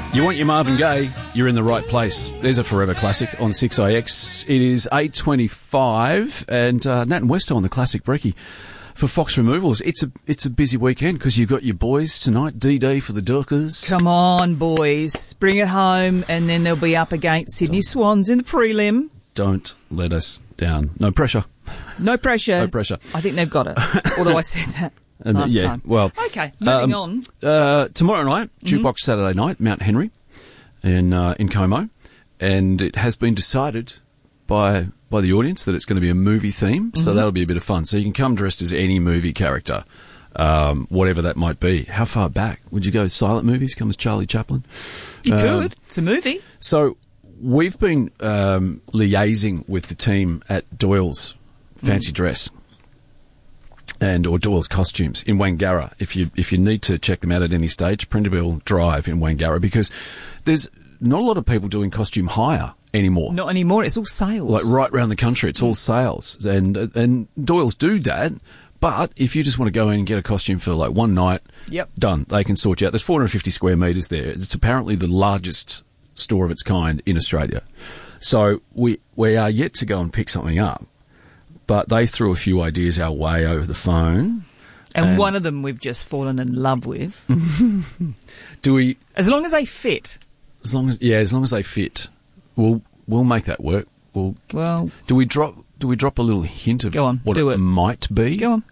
You want your Marvin Gaye, you're in the right place. There's a forever classic on 6AX. It is 8:25 and Nat and Westo on the Classic Brekkie for Fox Removals. It's a busy weekend because you've got your boys tonight, DD for the Dockers. Come on, boys. Bring it home, and then they'll be up against Sydney Swans in the prelim. Don't let us down. No pressure. No pressure. No pressure. I think they've got it, although I said that. Last time. Well, okay, moving on. Tomorrow night, Jukebox Saturday night, Mount Henry in Como, and it has been decided by the audience that it's going to be a movie theme, so that'll be a bit of fun. So you can come dressed as any movie character, whatever that might be. How far back would you go? Silent movies, come as Charlie Chaplin? You could. It's a movie. So we've been liaising with the team at Doyle's Fancy Dress. Or Doyle's Costumes in Wangara. If you need to check them out at any stage, Printerville Drive in Wangara, because there's not a lot of people doing costume hire anymore. Not anymore. It's all sales. Like right around the country, it's all sales, and Doyle's do that. But if you just want to go in and get a costume for like one night, done. They can sort you out. There's 450 square metres there. It's apparently the largest store of its kind in Australia. So we are yet to go and pick something up. But they threw a few ideas our way over the phone. And one of them we've just fallen in love with. Do we? As long as they fit. As long as they fit, we'll make that work. Do we drop a little hint of what it might be? Go on.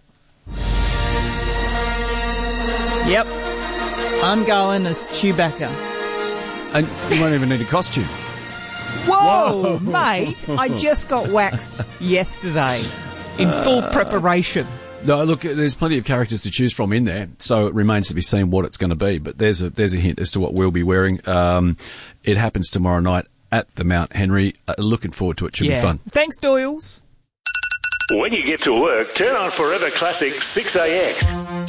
Yep. I'm going as Chewbacca. And you won't even need a costume. Whoa, mate, I just got waxed yesterday in full preparation. No, look, there's plenty of characters to choose from in there, so it remains to be seen what it's going to be. But there's a hint as to what we'll be wearing. It happens tomorrow night at the Mount Henry. Looking forward to it. Should be fun. Thanks, Doyles. When you get to work, turn on Forever Classic 6AX.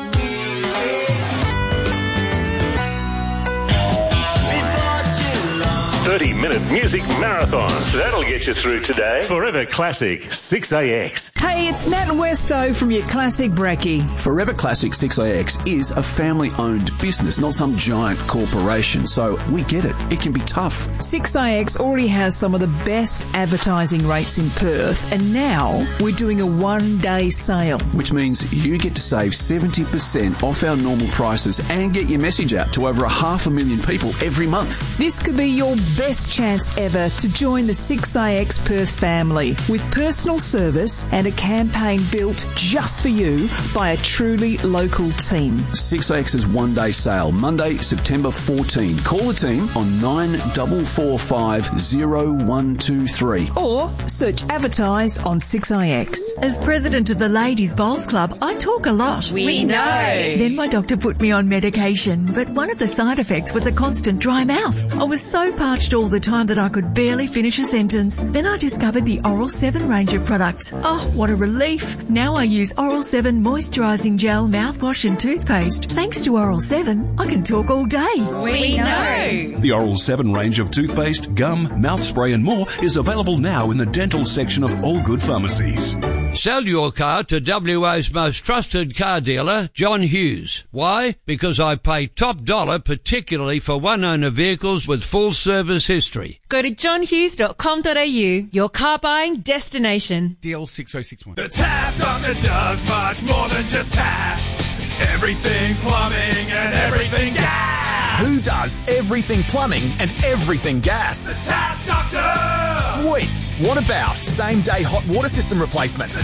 30-minute music marathons. That'll get you through today. Forever Classic 6AX. Hey, it's Nat and Westo from your Classic Brekkie. Forever Classic 6AX is a family-owned business, not some giant corporation. So we get it. It can be tough. 6AX already has some of the best advertising rates in Perth, and now we're doing a one-day sale. Which means you get to save 70% off our normal prices and get your message out to over 500,000 people every month. This could be your best chance ever to join the 6AX Perth family with personal service and a campaign built just for you by a truly local team. 6AX's one-day sale, Monday, September 14. Call the team on 9445 0123. Or search advertise on 6AX. As president of the Ladies Bowls Club, I talk a lot. We know. Then my doctor put me on medication, but one of the side effects was a constant dry mouth. I was so parched all the time that I could barely finish a sentence. Then I discovered the Oral 7 range of products. Oh, what a relief. Now I use Oral 7 moisturising gel, mouthwash and toothpaste. Thanks to Oral 7, I can talk all day. We know. The Oral 7 range of toothpaste, gum, mouth spray and more is available now in the dental section of all good pharmacies. Sell your car to WA's most trusted car dealer, John Hughes. Why? Because I pay top dollar, particularly for one-owner vehicles with full service history. Go to johnhughes.com.au, your car buying destination. DL 6061. The Tap Doctor does much more than just taps. Everything plumbing and everything gas. Who does everything plumbing and everything gas? The Tap Doctor! Sweet. What about same-day hot water system replacement? The